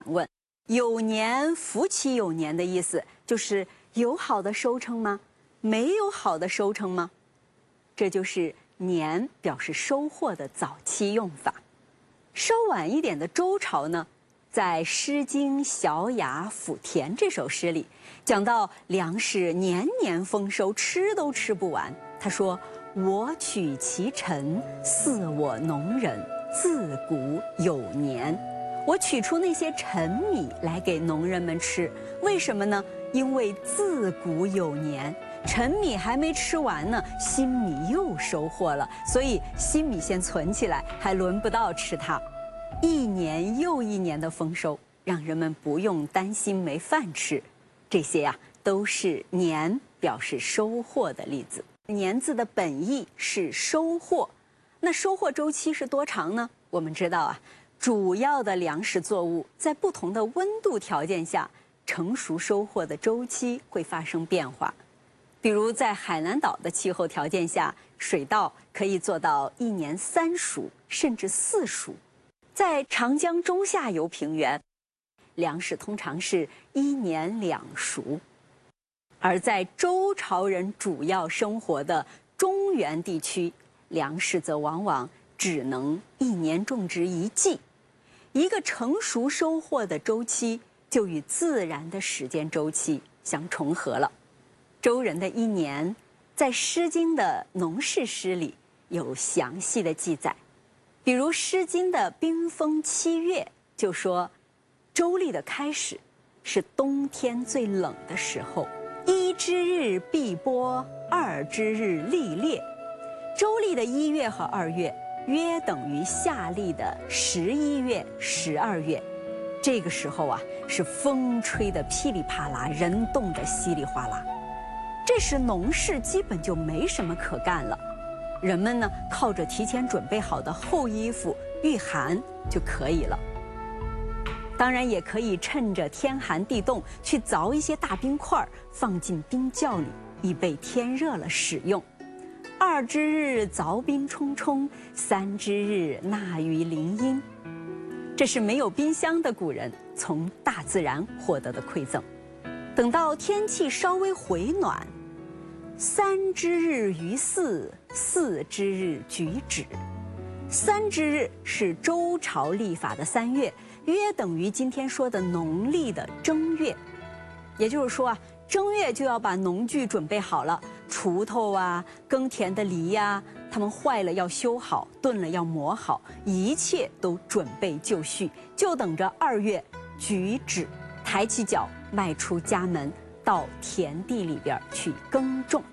问：有年夫妻有年的意思就是有好的收成吗？没有好的收成吗？这就是年表示收获的早期用法。稍晚一点的周朝呢，在《诗经·小雅·抚田》这首诗里，讲到粮食年年丰收，吃都吃不完。他说：“我取其陈，饲我农人，自古有年。”我取出那些陈米来给农人们吃，为什么呢？因为自古有年，陈米还没吃完呢，新米又收获了，所以新米先存起来，还轮不到吃它。一年又一年的丰收，让人们不用担心没饭吃。这些都是年表示收获的例子。年字的本意是收获，那收获周期是多长呢？我们知道主要的粮食作物在不同的温度条件下，成熟收获的周期会发生变化。比如在海南岛的气候条件下，水稻可以做到1年3熟，甚至4熟。在长江中下游平原，粮食通常是1年2熟。而在周朝人主要生活的中原地区，粮食则往往只能1年种植1季。一个成熟收获的周期就与自然的时间周期相重合了。周人的一年，在《诗经》的农事诗里有详细的记载。比如《诗经》的冰封7月就说，周历的开始是冬天最冷的时候，1之日必播，2之日历裂。周历的1月和2月约等于夏历的11月、12月，这个时候是风吹得噼里啪啦，人冻得稀里哗啦。这时农事基本就没什么可干了，人们呢靠着提前准备好的厚衣服御寒就可以了。当然也可以趁着天寒地冻去凿一些大冰块，放进冰窖里，以备天热了使用。2之日凿冰冲冲，3之日纳于林荫。这是没有冰箱的古人从大自然获得的馈赠。等到天气稍微回暖，3之日于4， 4之日举止。3之日是周朝历法的3月，约等于今天说的农历的正月。也就是说正月就要把农具准备好了，锄头耕田的犁它们坏了要修好，钝了要磨好，一切都准备就绪，就等着2月举止，抬起脚迈出家门，到田地里边去耕种。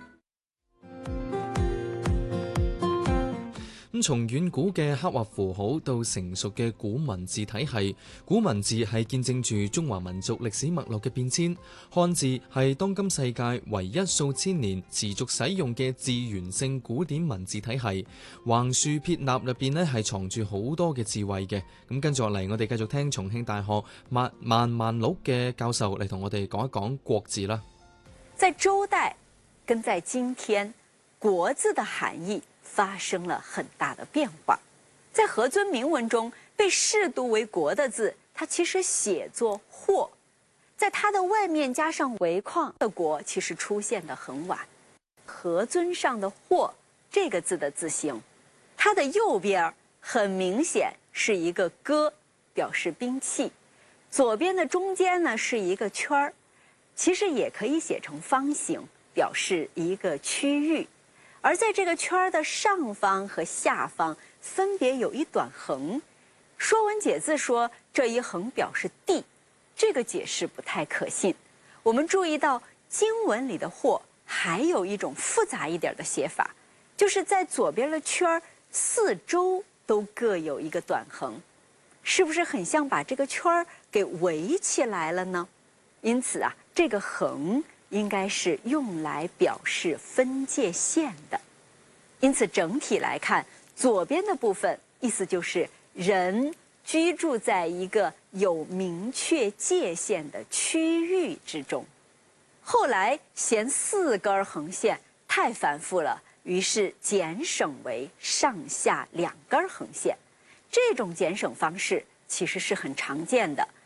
咁從遠古嘅刻畫符號到成熟嘅古文字體系，古文字係見證住中華民族歷史脈絡嘅變遷。漢字係當今世界唯一數千年持續使用嘅字源性古典文字體系。橫豎撇捺入邊係藏住好多嘅智慧嘅。咁跟住落嚟，我哋繼續聽重慶大學萬祿嘅教授嚟同我哋講一講國字啦。 在周代跟在今天，國字的含義發生了很大的變化。在何尊銘文中被視讀為國的字，它其實寫作或，在它的外面加上為框的國其實出現得很晚。何尊上的或這個字的字形，它的右邊很明顯是一個戈，表示兵器，左邊的中間呢是一個圈兒，其實也可以寫成方形，表示一個區域。而在這個圈的上方和下方分別有一短橫。《說文解字》說這一橫表示地，這個解釋不太可信。我們注意到經文裡的或還有一種複雜一點的寫法，就是在左邊的圈四周都各有一個短橫，是不是很像把這個圈給圍起來了呢？因此這個橫應該是用來表示分界線的。因此整體來看，左邊的部分意思就是人居住在一個有明確界限的區域之中。後來嫌4根橫線太繁複了，於是減省為上下2根橫線。這種減省方式其實是很常見的。